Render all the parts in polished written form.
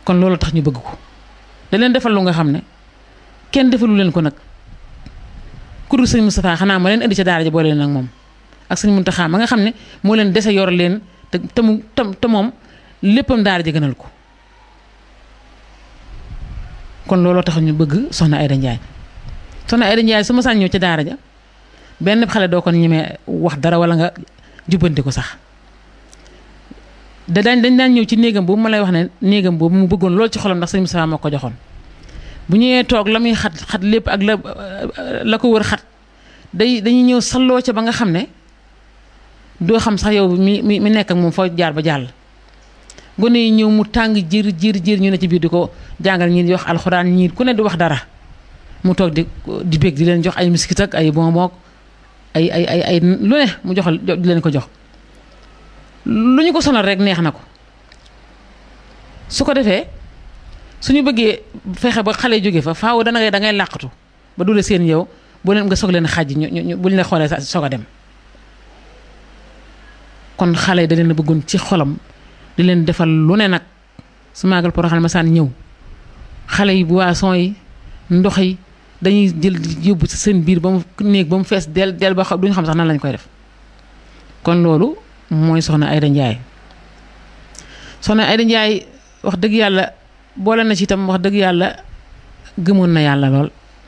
kon loolu tax ñu bëgg ko da leen defal lu nga xam ne kenn defalu leen ko nag ku dul sëñ Moustapha xanaa ma leen indi ca daara ja boole leen ak moom ak sëñ Muntaxa ma nga xam ne moo leen dese yor leen te moom léppam daara ja gënal ko kon looloo tax ñu bëgg soxna Aïda Ndiaye soxna Aïda Ndiaye su ma saan ñëw ca daara ja benn xale doo ko ñemee wax dara wala nga jubbanti ko sax dañ daan ñëw ci néegam boobu ma lay wax ne néegam boobu mu bëggoon loolu ci xolam ndax sëñ Moustapha moo ko joxoon bu ñëwee toog la muy xat lépp ak la ko wër xat dañuy ñëw salloo ca ba nga xam ne doo xam sax yow mi nekk ak moom foo jaar ba jàll gone yi ñëw mu tàng jër ñu ne ci biir di ko jàngal ñii di wax alxuraan ñii ku ne di wax dara mu toog di bég di leen jox ay miskit ak ay bonbon ay lu ne mu joxal di leen ko jox lu ñu ko sonal rek neex na ko su ko defee suñu bëggee fexe ba xale jóge fa faaw da ngay làqatu ba dule seen yow boo leen nga soog leen xàjji ñu buñ la xoolee soog a dem kon xale yi da leen a bëggoon ci xolam di leen defal lu ne nag su maagal Porokhane ma saan ñëw xale yi boisson yi ndox yi dañuy jël yóbbu ci seen biir ba mu néeg ba mu fees del ba xam duñu xam sax nan lañ koy def kon loolu mooy soxna Aïda Ndiaye soxna Aïda Ndiaye wax dëgg yàlla boole na ci itam wax dëgg yàlla gëmoon na yàlla lool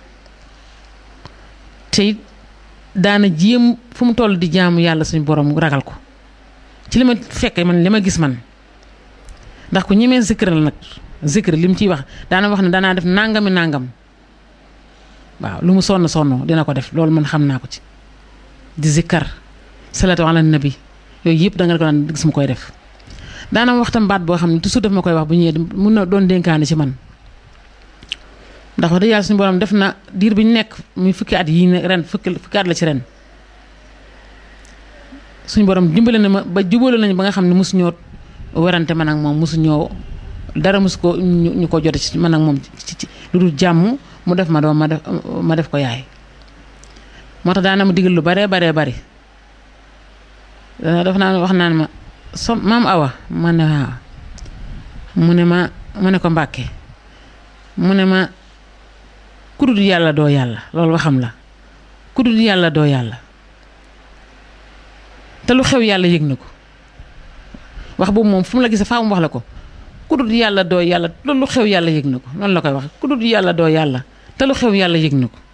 te it daana jéem fu mu toll di jaamu yàlla suñu borom ragal ko ci li ma fekkee man li ma gis man ndax ku ñemee zikr la nag zikr li mu ciy wax daana wax ne daanaa def nangam waaw lu mu sonn dina ko def loolu man xam naa ko ci di zikkar salatu ala nabi yooyu yëpp da nga ko daan gis mu koy def daana wax tam baat boo xam ne toujours daf ma koy wax bu ñëwee mun na doon dénkaane ci man ndax wax dëgg yàlla suñu borom def na diir bi ñu nekk muy fukki at yii ren fukki at la ci ren suñu borom dimbale na ma ba jubale nañu ba nga xam ne mosu ñoo werante man ak moom mosu ñoo dara mosu ko ñu ko jote ci man ak moom ci lu dul jàmm mu def ma doom ma def ko yaay moo tax daana ma digal lu bari daf naan wax naan ma maam Awa ma ne waaw mu ne ko Mbàkke mu ne ma ku dul yàlla doo yàlla loolu waxam la ku dul yàlla doo yàlla te lu xew yàlla yëg na ko wax boobu moom fu mu la gisee faa mu wax la ko ku dul yàlla doo yàlla te lu xew yàlla yëg na ko noonu la koy wax ku dul yàlla doo yàlla te lu xew yàlla yëg na ko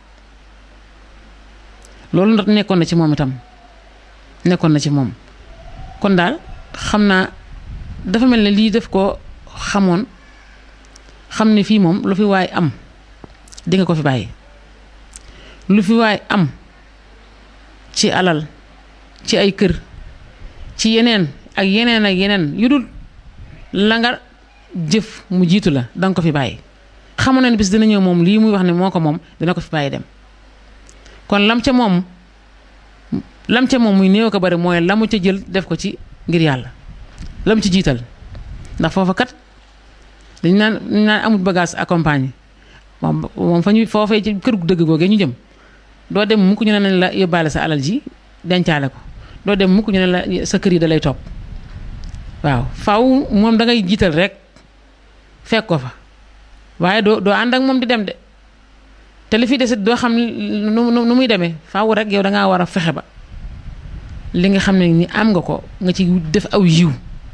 loolu nag nekkoon na ci moom itam nekkoon na ci moom kon daal xam naa dafa mel ne lii def ko xamoon xam ne fii moom lu fi waay am di nga ko fi bàyyi lu fi waay am ci alal ci ay kër ci yeneen ak yeneen yu dul la nga jëf mu jiitu la danga ko fi bàyyi xamoon na ne bis dina ñëw moom lii muy wax ne moo ko moom dina ko fi bàyyi dem kon lam ca moom muy néew ko bari mooy la mu ca jël def ko ci ngir yàlla la mu ci jiital ndax foofa kat dañ naan amul bagage accompagné moom fa ñu foofee ci kër gu dëgg googee ñu jëm doo dem mukk ñu ne nañ la yóbbaale sa alal ji dencaale ko doo dem mukk ñu ne la sa kër yi da lay topp waaw faw moom da ngay jiital rek fekk ko fa waaye doo ànd ak moom di dem de te li fi desit doo xam nu muy demee faw rek yow dangaa war a fexe ba li nga xam ne ni am nga ko nga ci def aw yiw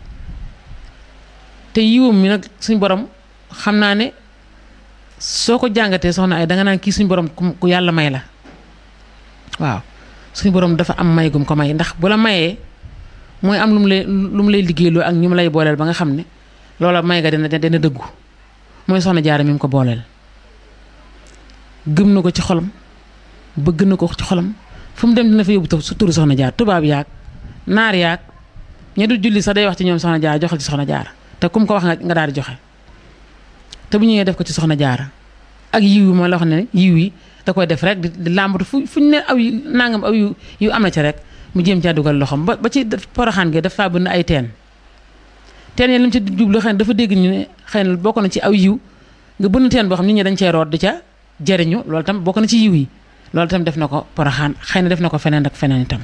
te yiwam mi nag suñ borom xam naa ne soo ko jàngatee soxna ay danga naan kii suñ borom ku yàlla may la waaw suñu borom dafa am may gum ko may ndax bu la mayee mooy am lu mu lay liggéeyloo ak ñu mu lay booleel ba nga xam ne loola may nga dina dëggu mooy soxna Jaara mi mu ko booleel gëm na ko ci xolam bëgg na ko ci xolam fu mu dem dina fa yóbbu su turu soxna Jaara tubaab yaag naar yaag ña du julli sax day wax ci ñoom soxna Jaara joxal ci soxna Jaara te kum ko wax nga daal di joxe te bu ñëwee def ko ci soxna Jaara ak yiw yi ma la wax ne yiw yi da koy def rek di làmbatu fu ñu ne aw nangam aw yu am na ci rek mu jéem caa dugal loxoom ba ci Porokhane gi dafa bënn ay teen yi li mu ci jublu xëy na dafa dégg ñu ne xëy na bokk na ci aw yiw nga bënn teen boo xam nit ñi dañ cee root di ca jëriñu loolu tam bokk na ci yiw yi loolu tam def na ko Porokhane xëy na def na ko feneen ak feneen itam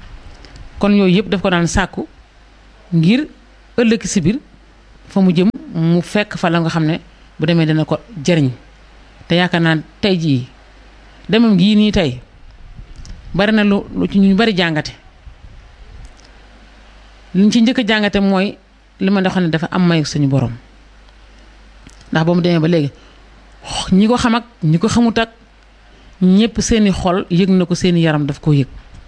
kon yooyu yëpp daf ko daan sàkku ngir ëllëg si biir fa mu jëm mu fekk fa la nga xam ne bu demee dina ko jëriñ te yaakaar naa tey jii demam gii nii tey bari na lu ci ñu bari jàngate liñ ci njëkk a jàngate mooy li ma xam ne dafa am mayu suñu borom ndax ba mu demee ba léegi ñi ko xam ak ñi ko xamut ak ñëpp seeni xol yëg na ko seeni yaram daf koo yëg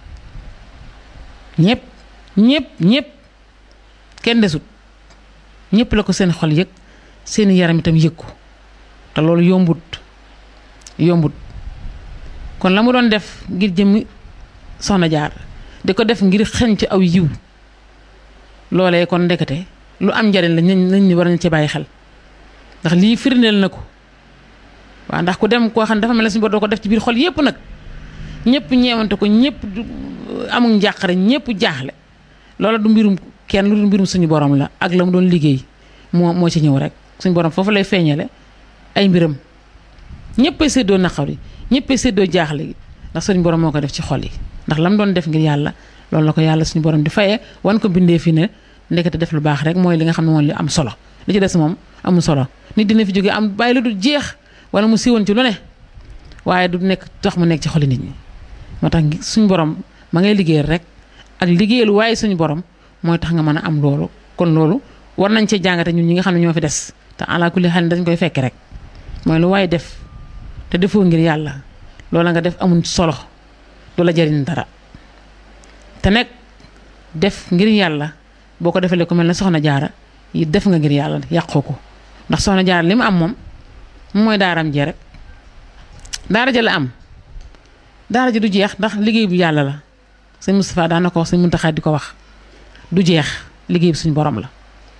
ñëpp kenn desut ñëpp la ko seen xol yëg seeni yaram itam yëg ko te loolu yombut kon la mu doon def ngir jëmmi soxna jaar di ko def ngir xeñ ci aw yiw loolee kon ndekete lu am njariñ la nañ ni war nañ ci bàyyi xel ndax lii firndeel na ko waaw ndax ku dem koo xam ne dafa mel ne suñu bor doo ko def ci biir xol yépp nag ñëpp ñeewante ko ñëpp amul njàqare ñëpp jaaxle loola du mbirum kenn lu du mbirum suñu borom la ak la mu doon liggéey moo ci ñëw rek suñu borom foofu lay feeñale ay mbiram ñëppay séddoo naqar yi ñëppay séddoo jaaxle gi ndax suñu borom moo ko def ci xol yi ndax la mu doon def ngir yàlla loolu la ko yàlla suñu borom di fayee wan ko bindee fi ne ndekete def lu baax rek mooy li nga xam ne mooy li am solo li ci des moom amul solo nit dina fi jóge am bàyyi lu du jeex wala mu siiwoon ci lu ne waaye du nekk tax mu nekk ci xoli nit ñi moo tax suñu borom ma ngay liggéeyal rek ak liggéeyalu waaye suñu borom mooy tax nga mën a am loolu kon loolu war nañ cee jàngate ñun ñi nga xam ne ñoo fi des te ala kulli xel dañ koy fekk rek mooy lu waaye def te defoo ngir yàlla loola nga def amul solo du la jariñ dara te nekk def ngir yàlla boo ko defalee ku mel ne soxna jaara yi def nga ngir yàlla yàqoo ko ndax soxna jaara li mu am moom mooy daaram jee rek daara ja la am daara ji du jeex ndax liggéey bu yàlla la sëñ Moustapha daan na ko wax sëñ Muntaxa di ko wax du jeex liggéey bi suñu borom la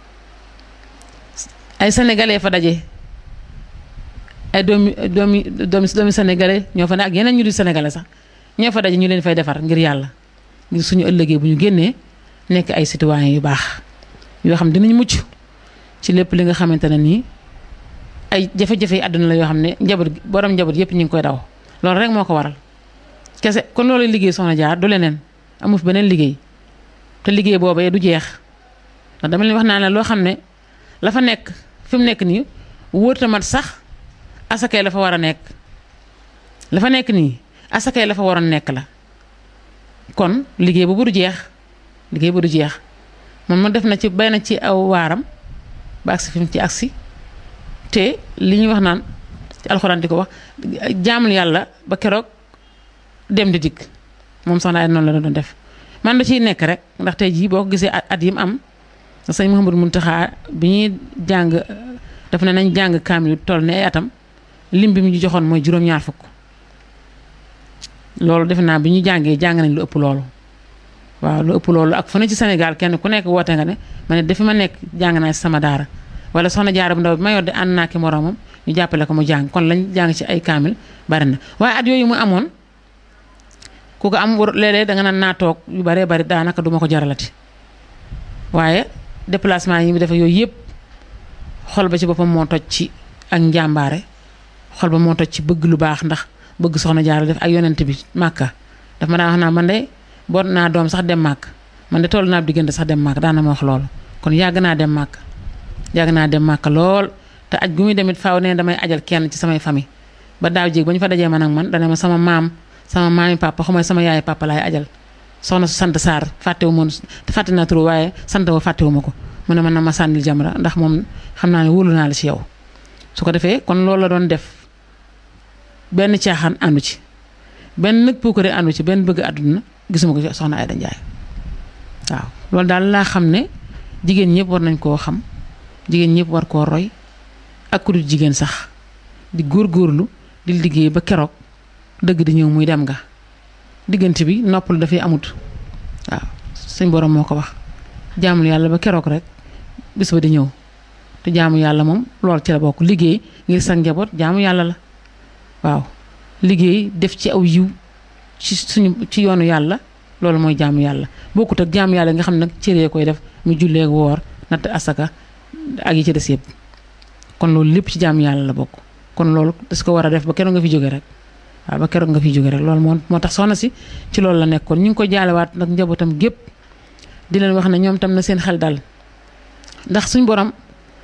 ay sénégalais fa daje ay doomi sénégalais ñoo fa ne ak yeneen ñu di sénégalais sax ñoo fa daje ñu leen fay defar ngir yàlla ngir suñu ëllëgee bu ñu génnee nekk ay citoyens yu baax yoo xam dinañ mucc ci lépp li nga xamante ne nii ay jafe-jafe yi àdduna la yoo xam ne borom njaboot yëpp ñu ngi koy daw loolu rek moo ko waral kese kon loolu liggéey soxna jaar du leneen amu fi beneen liggéey te liggéey boobee du jeex ndax dama leen wax naa ne loo xam ne la fa nekk fi mu nekk nii wóorta mat sax asakay la fa war a nekk la fa nekk nii asakay la fa waroon nekk la kon liggéey boobu du jeex moom ma def na ci bay na ci aw waaram ba agsi fi mu ci agsi te li ñuy wax naan ci alxuraan di ko wax jaamul yàlla ba keroog dem di dikk moom soxna ay noonu la doon def man da ciy nekk rek ndax tey jii boo ko gisee at yi mu am sëñ Mouhamadou Mountakha bi ñuy jàng daf ne nañ jàng kaamil toll ne ay atam lim bi mu ñu joxoon mooy juróom-ñaar fukk loolu defe naa bi ñu jàng nañ lu ëpp loolu waaw lu ëpp loolu ak fu ne ci Sénégal kenn ku nekk woote nga ne ma ne dafi ma nekk jàng naa ci sama daara wala soxna jaara bu ndaw bi ma yor de ànd naa ki moroomam ñu jàppale ko mu jàng kon lañ jàng ci ay kaamil bari na waaye at yooyu mu amoon ku ko am léeg-léeg danga naan naa toog yu baree bari daanaka duma ko jaralati waaye déplacement yi mu def yooyu yëpp xol ba ci boppam moo toj ci ak njàmbaare xol ba moo toj ci bëgg lu baax ndax bëgg soxna jaara def ak yonent bi màkka daf ma daan wax naa man de boot naa doom sax dem màkk man de toll naa diggante sax dem màkk daana ma wax loolu kon yàgg naa dem màkk lool te aj gu muy demit faaw ne damay ajal kenn ci samay famille ba daaw jéeg ba ñu fa dajee man ak man dana ma sama maami papa xamay sama yaay papa laay ajal soxna su sant Sarr fàtte naa turu waaye sant wa fàttewu ma ko mu ne man na ma sànnil jamra ndax moom xam naa ne wóolu naa la ci yow su ko defee kon loolu la doon def benn caaxaan àndu ci benn nag puukare àndu ci benn bëgg àdduna gisuma ko ci soxna Aïda Ndiaye waaw loolu daal laa xam ne jigéen ñëpp war nañ koo xam jigéen ñëpp war koo roy ak ku dul jigéen sax di góorgóorlu di liggéey ba keroog dëgg di ñëw muy dem nga diggante bi noppalu dafay amut waaw suñ borom moo ko wax jaamul yàlla ba keroog rek bis ba di ñëw te jaamu yàlla moom lool ci la bokk liggéey ngir sa njaboot jaamu yàlla la waaw liggéey def ci aw yiw ci yoonu yàlla loolu mooy jaamu yàlla bokkut ak jaamu yàlla nga xam ne nag cëree koy def mu jullee woor natt asaka ak yi ci des yëpp kon loolu lépp ci jaamu yàlla la bokk kon loolu das ko war a def ba keroog nga fi jóge rek waaw ba keroog nga fi jóge rek loolu moo tax soxna si ci loolu la nekkoon ñu ngi ko jaalewaat nag njabootam gépp di leen wax ne ñoom tam na seen xel dal ndax suñ borom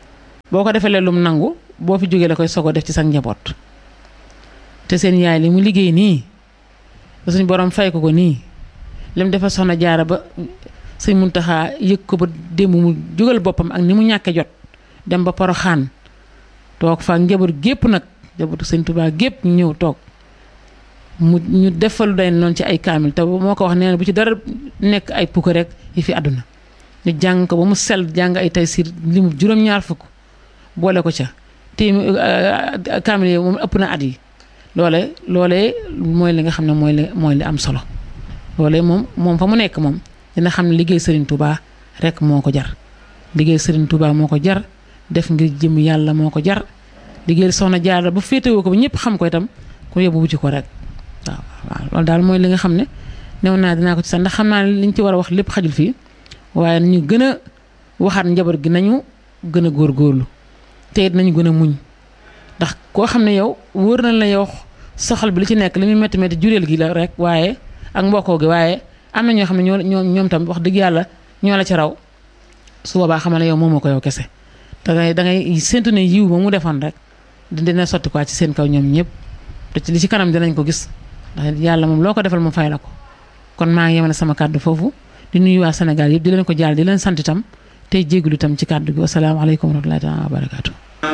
boo ko defalee lum nangu boo fi jógee la koy sogo def ci sa njaboot te seen yaay li mu liggéey nii ba suñ borom fay ko nii lim defal soxna jaara ba sëñ Muntaxa yëg ko ba démb mu jógal boppam ak ni mu ñàkke jot dem ba Poroxaan toog fa njaboot gépp nag njabootu sëñ Tuubaa gépp ñu ñëw toog ñu defalu day noonu ci ay kaamil te moo ko wax nee na bu ci dara nekk ay pukk rek yi fi àdduna ñu jàng ko ba mu sell jàng ay Taysiir limu juróom-ñaar fukk boole ko ca te kaamil yi moom ëpp na at yi loolee mooy li nga xam ne mooy li am solo loolee moom fa mu nekk moom dina xam ne liggéey Serigne Touba rek moo ko jar liggéey Serigne Touba moo ko jar def ngir jëm yàlla moo ko jar liggéey soxna Jaara ba féetewoo ko ba ñëpp xam ko itam ku yóbbu wuti ko rek waaw loolu daal mooy li nga xam ne new naa dinaa ko ci sax ndax xam naa ne liñ ci war a wax lépp xajul fii waaye nañu gën a waxaat njaboot gi nañu gën a góorgóorlu te it nañu gën a muñ ndax koo xam ne yow wóor na la yow soxal bi li ci nekk li muy métti métti jureel gi la rek waaye ak mbokkoo gi waaye am na ñoo xam ne ñoom tam wax dëgg yàlla ñoo la ci raw su boobaa xamal ne yow moomoo ko yow kese dangay séntu ne yiw ba mu defoon rek dina sotti quoi ci seen kaw ñoom ñëpp te ci li ci kanam dinañ ko gis ndax yàlla moom loo ko defal mu fay la ko kon maa ngi yemale sama kàddu foofu di nuyu waa Sénégal yëpp di leen ko jaal di leen sant itam tey jégalu itam ci kàddu gi wasalaamaaleykum wa rahmatullaahi wa barakaatu